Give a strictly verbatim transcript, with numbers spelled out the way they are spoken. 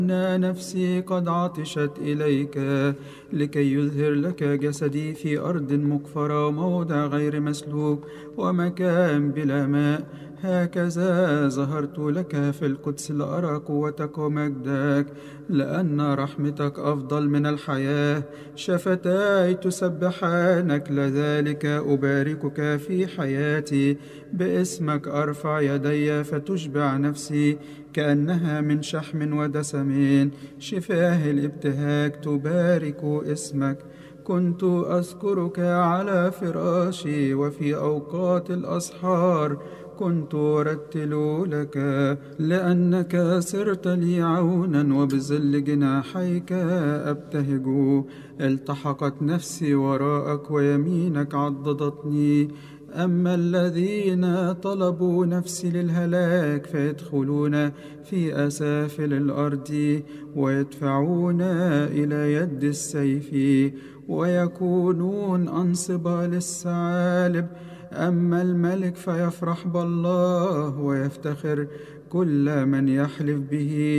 إن نفسي قد عطشت إليك لكي يظهر لك جسدي في أرض مقفرة، موضع غير مسلوك ومكان بلا ماء. هكذا ظهرت لك في القدس لأرى قوتك ومجدك، لأن رحمتك أفضل من الحياة. شفتاي تسبحانك، لذلك أباركك في حياتي. باسمك أرفع يدي فتشبع نفسي كأنها من شحم ودسم. شفاه الابتهاج تبارك اسمك. كنت أذكرك على فراشي، وفي أوقات الأسحار كنت أرتل لك، لأنك صرت لي عونا وبظل جناحيك أبتهج. التحقت نفسي وراءك ويمينك عضدتني. أما الذين طلبوا نفسي للهلاك فيدخلون في أسافل الأرض، ويدفعون إلى يد السيف، ويكونون أنصبة للثعالب. أما الملك فيفرح بالله، ويفتخر كل من يحلف به.